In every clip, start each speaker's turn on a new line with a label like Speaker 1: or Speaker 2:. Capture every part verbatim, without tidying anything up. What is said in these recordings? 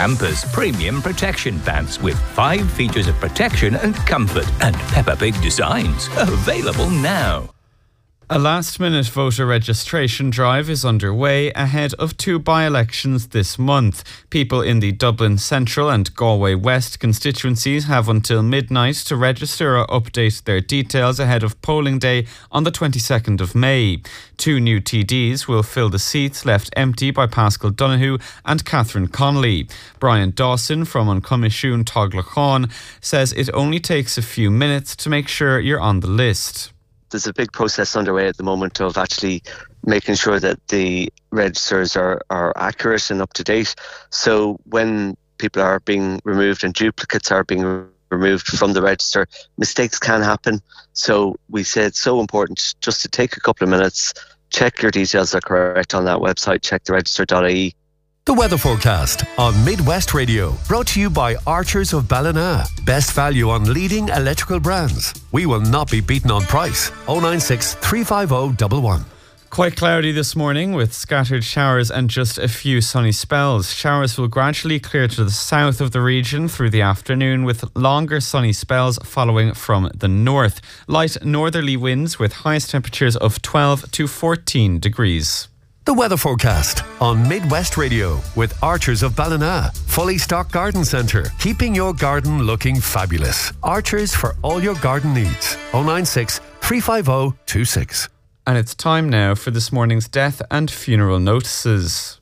Speaker 1: Campus Premium Protection Pants with five features of protection and comfort and Peppa Pig designs. Available now.
Speaker 2: A last-minute voter registration drive is underway ahead of two by-elections this month. People in the Dublin Central and Galway West constituencies have until midnight to register or update their details ahead of polling day on the twenty-second of May. Two new T Ds will fill the seats left empty by Pascal Donoghue and Catherine Connolly. Brian Dawson from Uncomishún Taghluchan says it only takes a few minutes to make sure you're on the list.
Speaker 3: There's a big process underway at the moment of actually making sure that the registers are, are accurate and up to date. So when people are being removed and duplicates are being re- removed from the register, mistakes can happen. So we say it's so important just to take a couple of minutes, check your details are correct on that website, check the register dot I E.
Speaker 4: The weather forecast on Midwest Radio, brought to you by Archers of Ballina. Best value on leading electrical brands. We will not be beaten on price. oh nine six, three five oh, one one.
Speaker 2: Quite cloudy this morning with scattered showers and just a few sunny spells. Showers will gradually clear to the south of the region through the afternoon, with longer sunny spells following from the north. Light northerly winds with highest temperatures of twelve to fourteen degrees.
Speaker 4: The weather forecast on Midwest Radio with Archers of Ballina. Fully stocked garden centre, keeping your garden looking fabulous. Archers for all your garden needs. oh nine six, three five oh, two six.
Speaker 2: And it's time now for this morning's death and funeral notices.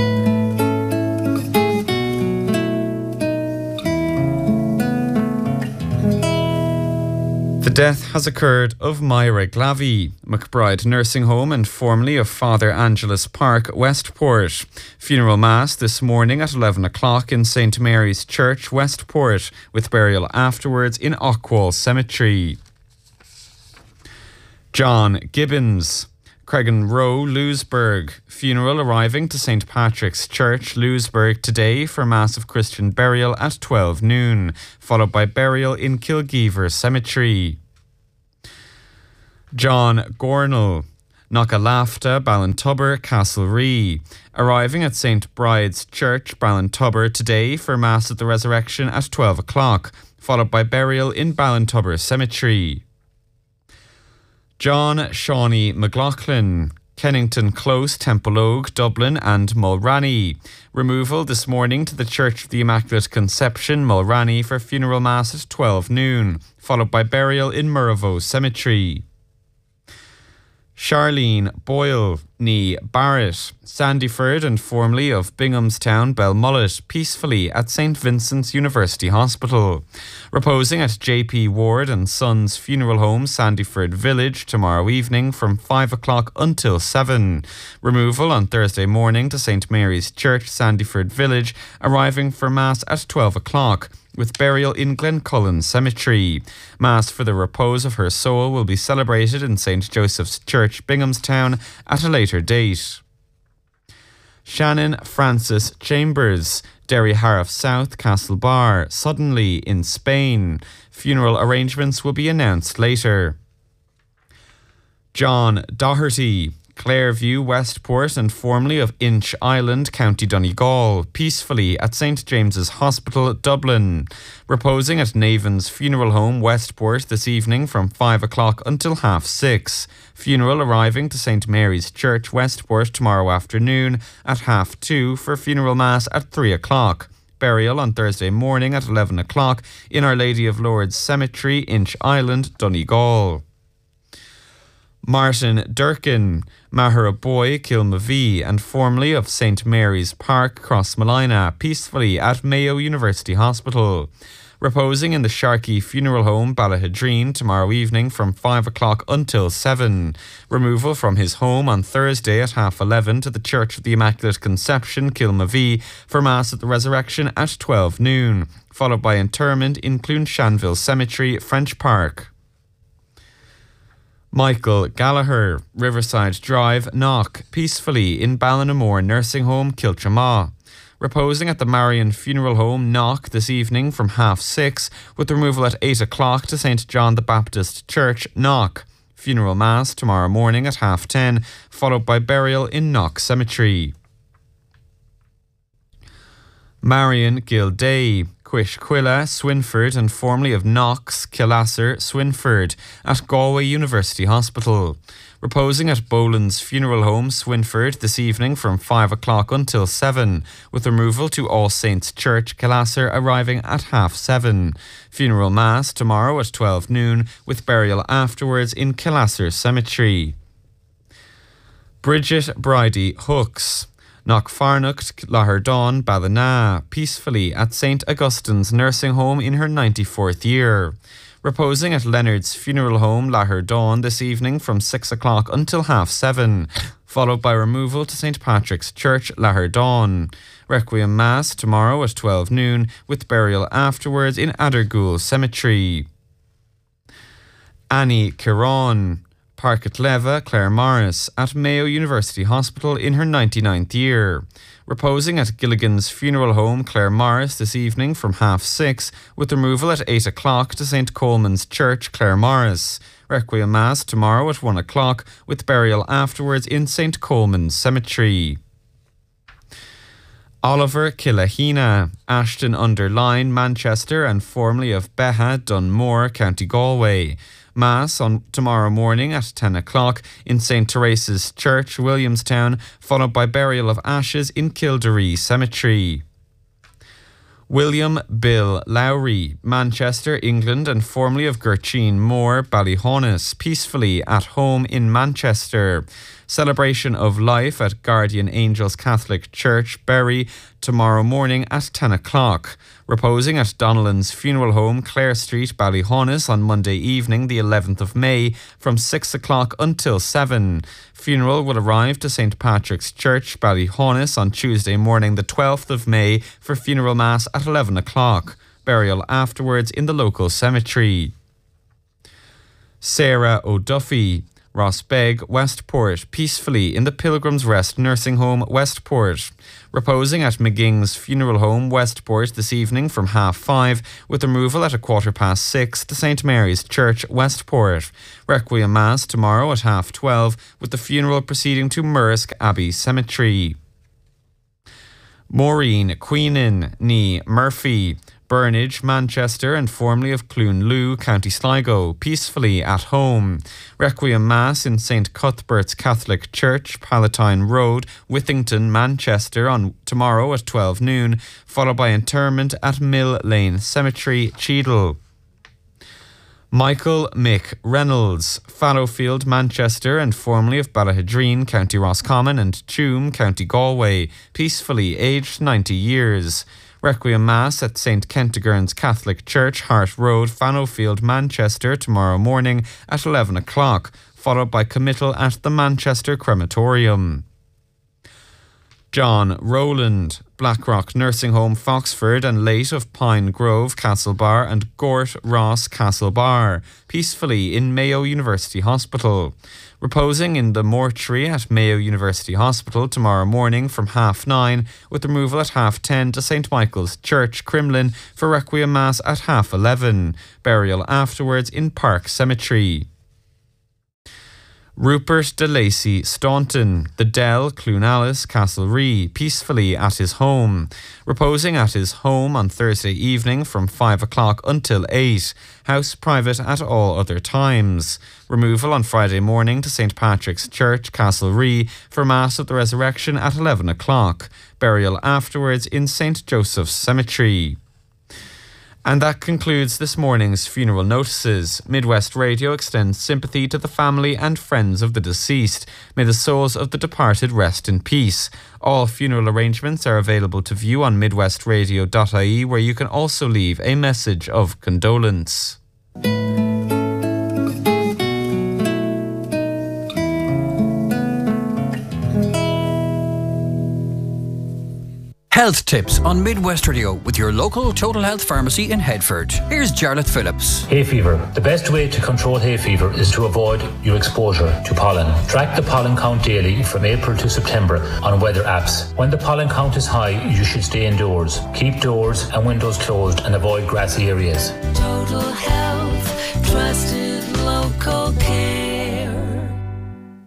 Speaker 2: The death has occurred of Myra Glavey, McBride Nursing Home and formerly of Father Angelus Park, Westport. Funeral Mass this morning at eleven o'clock in Saint Mary's Church, Westport, with burial afterwards in Ockwall Cemetery. John Gibbons, Cregan Row, Louisburg. Funeral arriving to Saint Patrick's Church, Louisburg today for Mass of Christian burial at twelve noon, followed by burial in Kilgeever Cemetery. John Gornall, Knockalafta, Ballintubber, Castlerea. Arriving at Saint Bride's Church, Ballintubber today for Mass of the Resurrection at twelve o'clock, followed by burial in Ballintubber Cemetery. John Shawnee McLaughlin, Kennington Close, Templeogue, Dublin and Mulranny. Removal this morning to the Church of the Immaculate Conception, Mulranny, for funeral mass at twelve noon, followed by burial in Murravo Cemetery. Charlene Boyle, Nee Barrett, Sandyford and formerly of Binghamstown, Belmullet, peacefully at Saint Vincent's University Hospital. Reposing at J P Ward and Sons Funeral Home, Sandyford Village, tomorrow evening from five o'clock until seven. Removal on Thursday morning to Saint Mary's Church, Sandyford Village, arriving for Mass at twelve o'clock. With burial in Glencullen Cemetery. Mass for the repose of her soul will be celebrated in Saint Joseph's Church, Binghamstown, at a later date. Shannon Francis Chambers, Derry Harriff South, Castlebar, suddenly in Spain. Funeral arrangements will be announced later. John Doherty, Clairview, Westport and formerly of Inch Island, County Donegal, peacefully at Saint James's Hospital, Dublin. Reposing at Navan's Funeral Home, Westport this evening from five o'clock until half six. Funeral arriving to Saint Mary's Church, Westport tomorrow afternoon at half two for funeral mass at three o'clock. Burial on Thursday morning at eleven o'clock in Our Lady of Lourdes Cemetery, Inch Island, Donegal. Martin Durkin, Mahara Boy, Kilmavee, and formerly of Saint Mary's Park, Crossmolina, peacefully at Mayo University Hospital. Reposing in the Sharkey Funeral Home, Ballahadreen, tomorrow evening from five o'clock until seven. Removal from his home on Thursday at half eleven to the Church of the Immaculate Conception, Kilmavee, for Mass at the Resurrection at twelve noon, followed by interment in Cluneshanville Cemetery, French Park. Michael Gallagher, Riverside Drive, Knock, peacefully in Ballinamore Nursing Home, Kiltramaw. Reposing at the Marion Funeral Home, Knock, this evening from half six, with removal at eight o'clock to Saint John the Baptist Church, Knock. Funeral Mass tomorrow morning at half ten, followed by burial in Knock Cemetery. Marion Gilday, Quishquilla, Swinford and formerly of Knox, Killasser, Swinford at Galway University Hospital. Reposing at Boland's Funeral Home, Swinford, this evening from five o'clock until seven, with removal to All Saints Church, Killasser, arriving at half seven. Funeral Mass tomorrow at twelve noon, with burial afterwards in Killasser Cemetery. Bridget Bridie Hooks, Knockfarnocht, Laherdon, Ballina, peacefully at Saint Augustine's Nursing Home in her ninety-fourth year. Reposing at Leonard's Funeral Home, Laherdon, this evening from six o'clock until half seven, followed by removal to Saint Patrick's Church, Laherdon. Requiem Mass tomorrow at twelve noon, with burial afterwards in Addergoole Cemetery. Annie Kiron, Parketleva, Claire Morris, at Mayo University Hospital in her ninety-ninth year. Reposing at Gilligan's Funeral Home, Claire Morris, this evening from half six, with removal at eight o'clock to Saint Coleman's Church, Claire Morris. Requiem Mass tomorrow at one o'clock, with burial afterwards in Saint Coleman's Cemetery. Oliver Killahena, Ashton under Lyne, Manchester, and formerly of Beha, Dunmore, County Galway. Mass on tomorrow morning at ten o'clock in Saint Teresa's Church, Williamstown, followed by burial of ashes in Kildare Cemetery. William Bill Lowry, Manchester, England, and formerly of Gurcheen Moor, Ballyhonus, peacefully at home in Manchester. Celebration of life at Guardian Angels Catholic Church, Bury, tomorrow morning at ten o'clock. Reposing at Donnellan's Funeral Home, Clare Street, Ballyhonus, on Monday evening, the eleventh of May, from six o'clock until seven. Funeral will arrive to Saint Patrick's Church, Ballyhonus, on Tuesday morning, the twelfth of May, for funeral mass at eleven o'clock. Burial afterwards in the local cemetery. Sarah O'Duffy, Rossbeg, Westport, peacefully in the Pilgrim's Rest Nursing Home, Westport. Reposing at McGing's Funeral Home, Westport, this evening from half five, with removal at a quarter past six to Saint Mary's Church, Westport. Requiem Mass tomorrow at half twelve, with the funeral proceeding to Murrisk Abbey Cemetery. Maureen Queenan, nee Murphy, Burnage, Manchester, and formerly of Clunloo, County Sligo, peacefully at home. Requiem Mass in Saint Cuthbert's Catholic Church, Palatine Road, Withington, Manchester, on tomorrow at twelve noon, followed by interment at Mill Lane Cemetery, Cheadle. Michael Mick Reynolds, Fallowfield, Manchester, and formerly of Ballahadreen, County Roscommon, and Tuam, County Galway, peacefully, aged ninety years. Requiem Mass at Saint Kentigern's Catholic Church, Hart Road, Fallowfield, Manchester, tomorrow morning at eleven o'clock, followed by committal at the Manchester Crematorium. John Rowland, Blackrock Nursing Home, Foxford, and late of Pine Grove, Castlebar, and Gort Ross, Castlebar, peacefully in Mayo University Hospital. Reposing in the mortuary at Mayo University Hospital tomorrow morning from half nine, with removal at half ten to Saint Michael's Church, Crumlin, for Requiem Mass at half eleven. Burial afterwards in Park Cemetery. Rupert de Lacy Staunton, The Dell, Cloonallis, Castlerea, peacefully at his home. Reposing at his home on Thursday evening from five o'clock until eight. House private at all other times. Removal on Friday morning to Saint Patrick's Church, Castlerea, for Mass of the Resurrection at eleven o'clock. Burial afterwards in Saint Joseph's Cemetery. And that concludes this morning's funeral notices. Midwest Radio extends sympathy to the family and friends of the deceased. May the souls of the departed rest in peace. All funeral arrangements are available to view on midwest radio dot I E, where you can also leave a message of condolence.
Speaker 5: Health tips on Midwest Radio with your local Total Health Pharmacy in Headford. Here's Jarlath Phillips.
Speaker 6: Hay fever. The best way to control hay fever is to avoid your exposure to pollen. Track the pollen count daily from April to September on weather apps. When the pollen count is high, you should stay indoors. Keep doors and windows closed and avoid grassy areas.
Speaker 7: Total Health, trusted local care.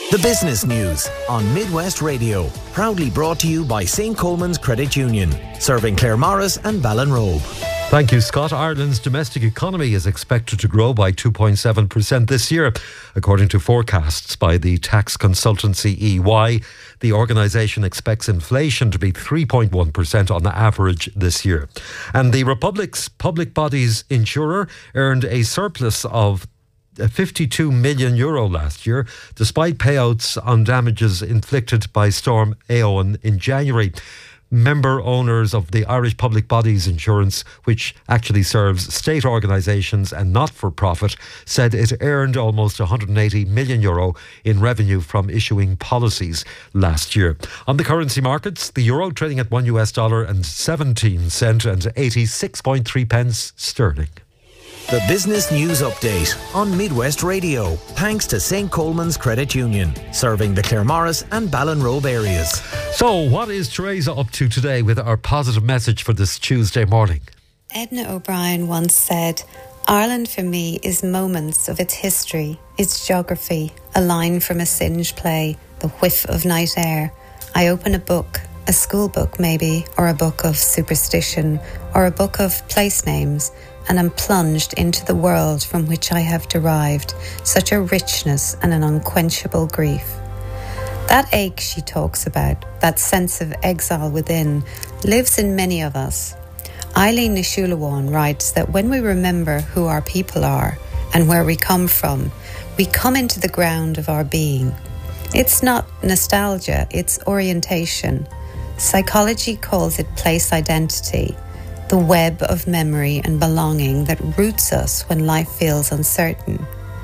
Speaker 7: The business news on Midwest Radio, proudly brought to you by Saint Coleman's Credit Union, serving Claremorris and Ballinrobe.
Speaker 8: Thank you, Scott. Ireland's domestic economy is expected to grow by two point seven percent this year, according to forecasts by the tax consultancy E Y. The organisation expects inflation to be three point one percent on average this year. And the Republic's public bodies insurer earned a surplus of fifty-two million euro last year, despite payouts on damages inflicted by Storm Éowyn in January. Member owners of the Irish Public Bodies Insurance, which actually serves state organisations and not-for-profit, said it earned almost one hundred eighty million euro in revenue from issuing policies last year. On the currency markets, the euro trading at one U S dollar and seventeen cent and eighty-six point three pence sterling.
Speaker 7: The business news update on Midwest Radio, thanks to Saint Coleman's Credit Union, serving the Claremorris and Ballinrobe areas.
Speaker 8: So, what is Teresa up to today with our positive message for this Tuesday morning?
Speaker 9: Edna O'Brien once said, "Ireland for me is moments of its history, its geography, a line from a Synge play, the whiff of night air. I open a book, a school book maybe, or a book of superstition, or a book of place names, and am plunged into the world from which I have derived such a richness and an unquenchable grief." That ache she talks about, that sense of exile within, lives in many of us. Eileen Nishulawan writes that when we remember who our people are and where we come from, we come into the ground of our being. It's not nostalgia, it's orientation. Psychology calls it place identity, the web of memory and belonging that roots us when life feels uncertain.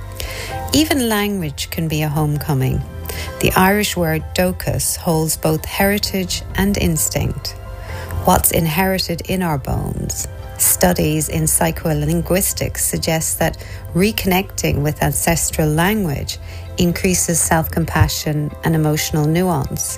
Speaker 9: Even language can be a homecoming. The Irish word docus holds both heritage and instinct. What's inherited in our bones? Studies in psycholinguistics suggest that reconnecting with ancestral language increases self-compassion and emotional nuance.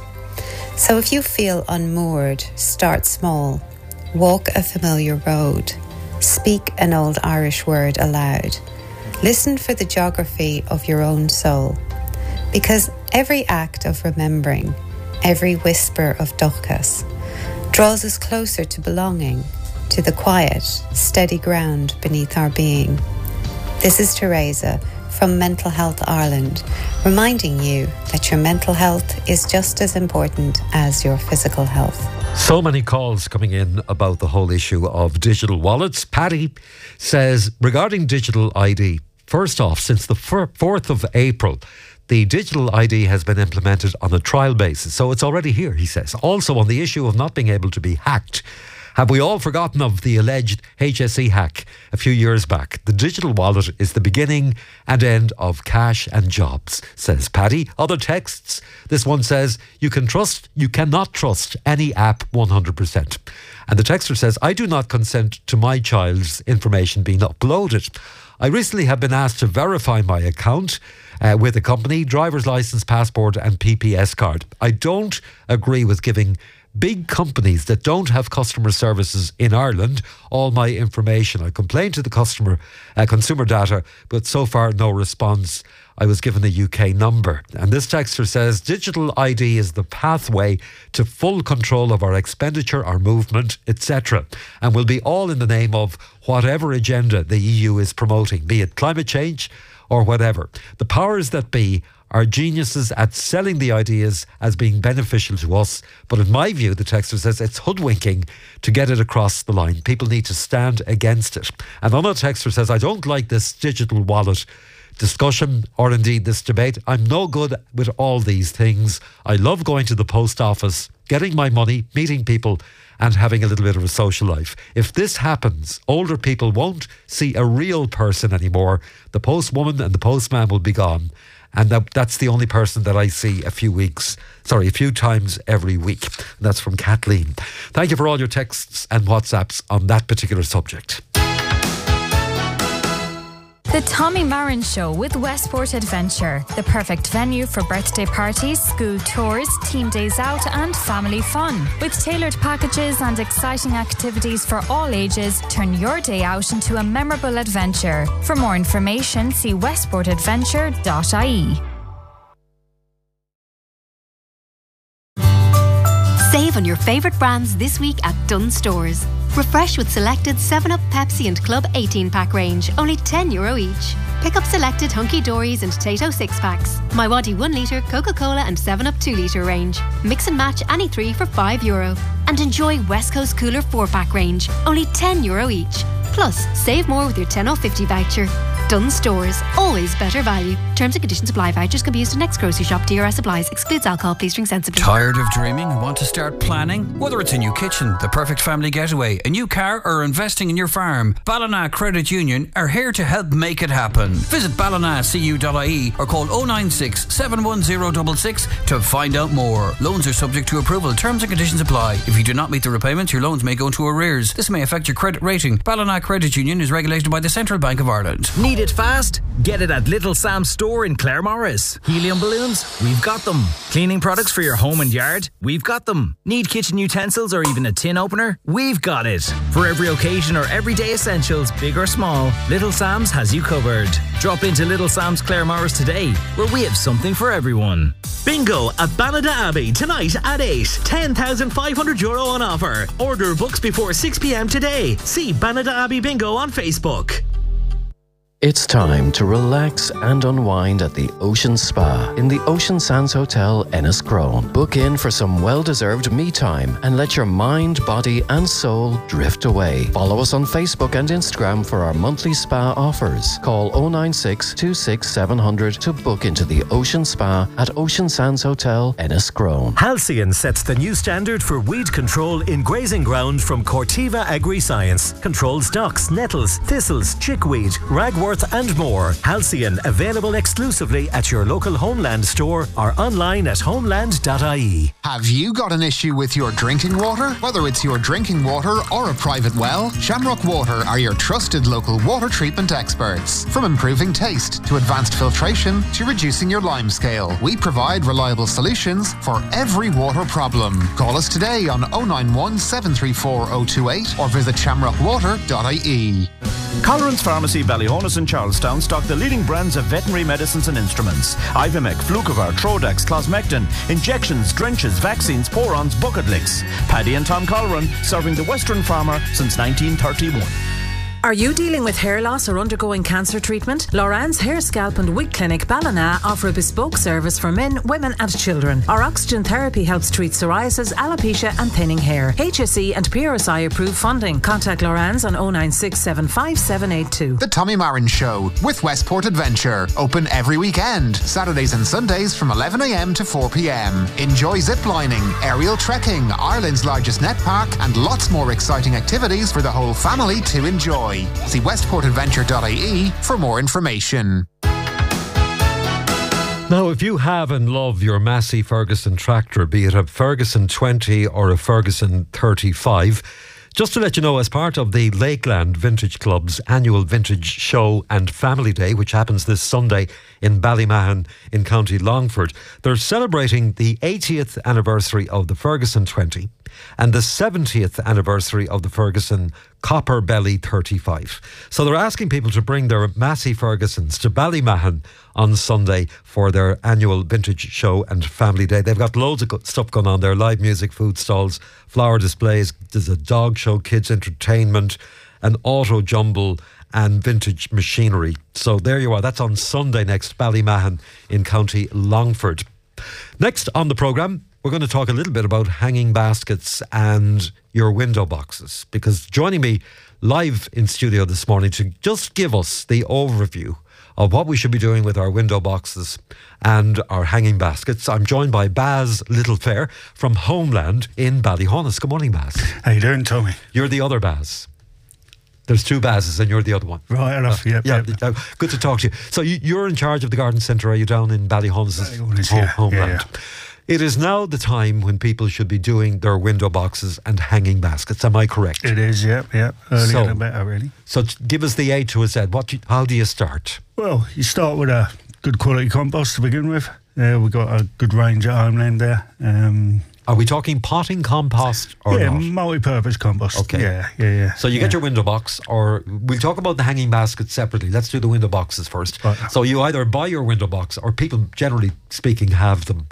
Speaker 9: So if you feel unmoored, start small. Walk a familiar road. Speak an old Irish word aloud. Listen for the geography of your own soul. Because every act of remembering, every whisper of docus, draws us closer to belonging, to the quiet, steady ground beneath our being. This is Teresa from Mental Health Ireland, reminding you that your mental health is just as important as your physical health.
Speaker 8: So many calls coming in about the whole issue of digital wallets. Paddy says, regarding digital I D, first off, since the fourth of April, the digital I D has been implemented on a trial basis. So it's already here, he says. Also, on the issue of not being able to be hacked, have we all forgotten of the alleged H S E hack a few years back? The digital wallet is the beginning and end of cash and jobs, says Paddy. Other texts, this one says, you can trust, you cannot trust any app one hundred percent. And the texter says, I do not consent to my child's information being uploaded. I recently have been asked to verify my account uh, with a company, driver's license, passport and P P S card. I don't agree with giving big companies that don't have customer services in Ireland all my information. I complained to the customer uh, consumer data, but so far no response. I was given a U K number. And this texter says, digital I D is the pathway to full control of our expenditure, our movement, et cetera, and will be all in the name of whatever agenda the E U is promoting, be it climate change or whatever. The powers that be are geniuses at selling the ideas as being beneficial to us. But in my view, the texter says, it's hoodwinking to get it across the line. People need to stand against it. And another texter says, I don't like this digital wallet discussion or indeed this debate. I'm no good with all these things. I love going to the post office, getting my money, meeting people and having a little bit of a social life. If this happens, older people won't see a real person anymore. The postwoman and the postman will be gone. And that, that's the only person that I see a few weeks, sorry, a few times every week. And that's from Kathleen. Thank you for all your texts and WhatsApps on that particular subject.
Speaker 10: The Tommy Marin Show with Westport Adventure, the perfect venue for birthday parties, school tours, team days out and family fun. With tailored packages and exciting activities for all ages, turn your day out into a memorable adventure. For more information, see westport adventure dot I E.
Speaker 11: off on your favourite brands this week at Dunnes Stores. Refresh with selected seven up, Pepsi and Club eighteen pack range, only ten euro each. Pick up selected Hunky Dories and Tato six packs, My Waddy one litre, Coca-Cola and seven up two litre range. Mix and match any three for five euro. And enjoy West Coast Cooler four pack range, only ten euro each. Plus, save more with your ten off fifty voucher. Dunnes Stores, always better value. Terms and conditions apply. Vouchers can be used in next grocery shop. D R S applies. Excludes alcohol. Please drink sensibly.
Speaker 5: Tired of dreaming and want to start planning? Whether it's a new kitchen, the perfect family getaway, a new car, or investing in your farm, Ballina Credit Union are here to help make it happen. Visit ballina c u dot i e or call oh nine six, seven one zero six six to find out more. Loans are subject to approval. Terms and conditions apply. If you do not meet the repayments, your loans may go into arrears. This may affect your credit rating. Ballina Credit Union is regulated by the Central Bank of Ireland.
Speaker 7: Need it fast? Get it at Little Sam's store in Claremorris. Helium balloons? We've got them. Cleaning products for your home and yard? We've got them. Need kitchen utensils or even a tin opener? We've got it. For every occasion or everyday essentials, big or small, Little Sam's has you covered. Drop into Little Sam's Claremorris today, where we have something for everyone.
Speaker 12: Bingo at Ballina Abbey tonight at eight. ten thousand five hundred euro on offer. Order books before six p m today. See Ballina Abbey Bingo on Facebook.
Speaker 13: It's time to relax and unwind at the Ocean Spa in the Ocean Sands Hotel, Enniscrone. Book in for some well-deserved me time and let your mind, body and soul drift away. Follow us on Facebook and Instagram for our monthly spa offers. Call oh nine six, two six seven zero zero to book into the Ocean Spa at Ocean Sands Hotel, Enniscrone.
Speaker 14: Halcyon sets the new standard for weed control in grazing ground from Corteva Agri-Science. Controls docks, nettles, thistles, chickweed, ragwort and more. Halcyon, available exclusively at your local Homeland store or online at homeland dot i e.
Speaker 15: Have you got an issue with your drinking water? Whether it's your drinking water or a private well, Shamrock Water are your trusted local water treatment experts. From improving taste to advanced filtration to reducing your lime scale, we provide reliable solutions for every water problem. Call us today on oh nine one, seven three four oh two eight or visit shamrock water dot i e.
Speaker 16: Colleran's Pharmacy, Ballyhonus and Charlestown stock the leading brands of veterinary medicines and instruments. Ivimec, Flucovar, Trodax, Closmectin, injections, drenches, vaccines, porons, bucket licks. Paddy and Tom Colleran, serving the Western farmer since nineteen thirty-one.
Speaker 17: Are you dealing with hair loss or undergoing cancer treatment? Loran's Hair, Scalp and Wig Clinic Ballina offer a bespoke service for men, women and children. Our oxygen therapy helps treat psoriasis, alopecia and thinning hair. H S E and P R S I approved funding. Contact Loran's on oh nine six, seven five seven eight two.
Speaker 15: The Tommy Marin Show with Westport Adventure. Open every weekend, Saturdays and Sundays from eleven a m to four p m. Enjoy ziplining, aerial trekking, Ireland's largest net park and lots more exciting activities for the whole family to enjoy. See westport adventure dot i e for more information.
Speaker 8: Now, if you have and love your Massey Ferguson tractor, be it a Ferguson twenty or a Ferguson thirty-five, just to let you know, as part of the Lakeland Vintage Club's annual Vintage Show and Family Day, which happens this Sunday in Ballymahon in County Longford, they're celebrating the eightieth anniversary of the Ferguson twenty and the seventieth anniversary of the Ferguson Copper Belly thirty-five. So they're asking people to bring their Massey Fergusons to Ballymahon on Sunday for their annual Vintage Show and Family Day. They've got loads of stuff going on there: live music, food stalls, flower displays, there's a dog show, kids entertainment, an auto jumble and vintage machinery. So there you are, that's on Sunday next, Ballymahon in County Longford. Next on the programme, we're going to talk a little bit about hanging baskets and your window boxes, because joining me live in studio this morning to just give us the overview of what we should be doing with our window boxes and our hanging baskets, I'm joined by Baz Littlefair from Homeland in Ballyhonus. Good morning, Baz.
Speaker 18: How you doing, Tommy?
Speaker 8: You're the other Baz. There's two Bazes and you're the other one.
Speaker 18: Right enough, uh, yep,
Speaker 8: yeah.
Speaker 18: Yep.
Speaker 8: Uh, good to talk to you. So you, you're in charge of the garden centre, are you, down in Ballyhonus'
Speaker 18: Ballyhonus,
Speaker 8: home,
Speaker 18: yeah,
Speaker 8: Homeland?
Speaker 18: Yeah, yeah.
Speaker 8: It is now the time when people should be doing their window boxes and hanging baskets. Am I correct?
Speaker 18: It is, yep, yep. Earlier
Speaker 8: so,
Speaker 18: the better, really.
Speaker 8: So give us the A to a Z. What? You, how do you start?
Speaker 18: Well, you start with a good quality compost to begin with. Uh, we've got a good range at Homeland there. Um,
Speaker 8: Are we talking potting compost or
Speaker 18: yeah,
Speaker 8: not?
Speaker 18: Yeah, multi-purpose compost.
Speaker 8: Okay.
Speaker 18: Yeah, yeah, yeah.
Speaker 8: So you
Speaker 18: yeah.
Speaker 8: get your window box, or we'll talk about the hanging baskets separately. Let's do the window boxes first. Right. So you either buy your window box, or people, generally speaking, have them.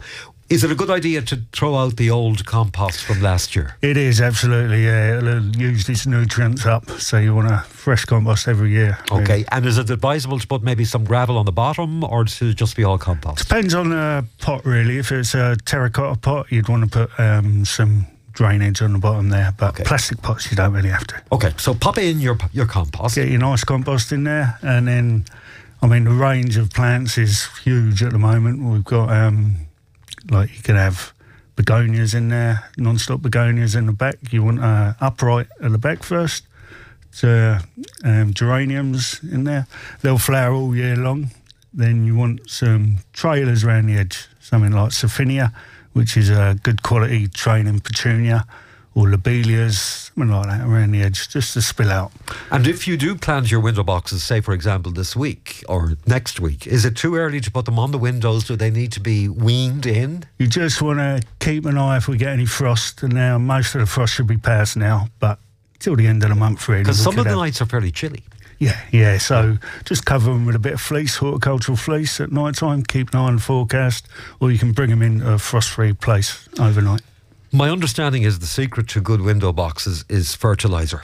Speaker 8: Is it a good idea to throw out the old compost from last year?
Speaker 18: It is, absolutely, yeah. It'll use its nutrients up, so you want a fresh compost every year.
Speaker 8: Okay,
Speaker 18: really.
Speaker 8: And is it advisable to put maybe some gravel on the bottom, or should it just be all compost?
Speaker 18: Depends on the pot, really. If it's a terracotta pot, you'd want to put um, some drainage on the bottom there, but okay. Plastic pots you don't really have to.
Speaker 8: Okay, so pop in your your compost.
Speaker 18: Get your nice compost in there, and then, I mean, the range of plants is huge at the moment. We've got... Um, Like you can have begonias in there, non-stop begonias in the back. You want uh, upright at the back first. So, um, geraniums in there. They'll flower all year long. Then you want some trailers around the edge, something like Sophinia, which is a good quality training petunia, or lobelias, something like that around the edge, just to spill out.
Speaker 8: And if you do plant your window boxes, say for example this week or next week, is it too early to put them on the windows? Do they need to be weaned in?
Speaker 18: You just want to keep an eye if we get any frost, and now most of the frost should be past now, but till the end of the month really.
Speaker 8: Because some of the
Speaker 18: have...
Speaker 8: nights are fairly chilly.
Speaker 18: Yeah, yeah, so just cover them with a bit of fleece, horticultural fleece at night time, keep an eye on the forecast, or you can bring them in a frost-free place overnight.
Speaker 8: My understanding is the secret to good window boxes is fertiliser.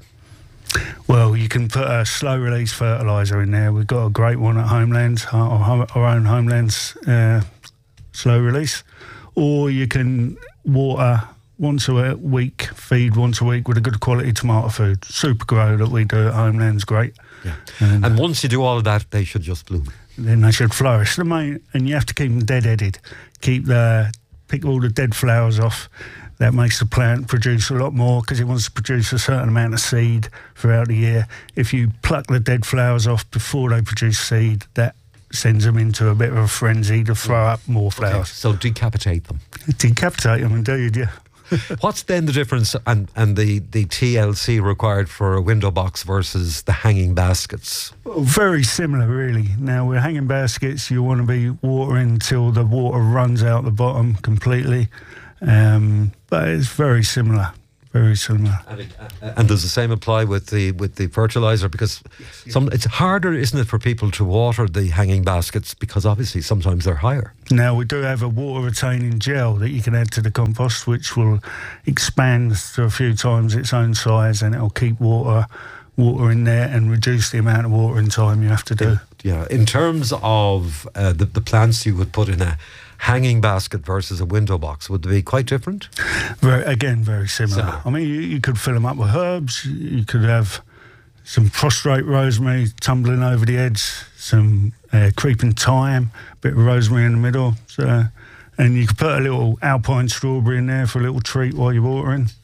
Speaker 18: Well, you can put a slow-release fertiliser in there. We've got a great one at Homelands, our, our own Homelands uh, slow-release. Or you can water once a week, feed once a week with a good quality tomato food. Super Grow that we do at Homelands, great.
Speaker 8: Yeah. And, and once you do all of that, they should just bloom.
Speaker 18: Then they should flourish. The main, and you have to keep them dead-headed. Keep the, pick all the dead flowers off. That makes the plant produce a lot more because it wants to produce a certain amount of seed throughout the year. If you pluck the dead flowers off before they produce seed, that sends them into a bit of a frenzy to throw up more flowers.
Speaker 8: Okay, so decapitate them.
Speaker 18: Decapitate them, indeed, yeah.
Speaker 8: What's then the difference and, and the, the T L C required for a window box versus the hanging baskets?
Speaker 18: Well, very similar, really. Now, with hanging baskets, you want to be watering until the water runs out the bottom completely. Um, but it's very similar, very similar.
Speaker 8: And, it, uh, and does the same apply with the with the fertiliser? Because yes, yes. Some, it's harder, isn't it, for people to water the hanging baskets because obviously sometimes they're higher.
Speaker 18: Now, we do have a water-retaining gel that you can add to the compost, which will expand to a few times its own size, and it'll keep water water in there and reduce the amount of watering time you have to do.
Speaker 8: Yeah, in terms of uh, the, the plants you would put in a hanging basket versus a window box, would they be quite different?
Speaker 18: Very, again, very similar.
Speaker 8: similar.
Speaker 18: I mean, you, you could fill them up with herbs. You could have some prostrate rosemary tumbling over the edge, some uh, creeping thyme, a bit of rosemary in the middle. So, and you could put a little alpine strawberry in there for a little treat while you're watering.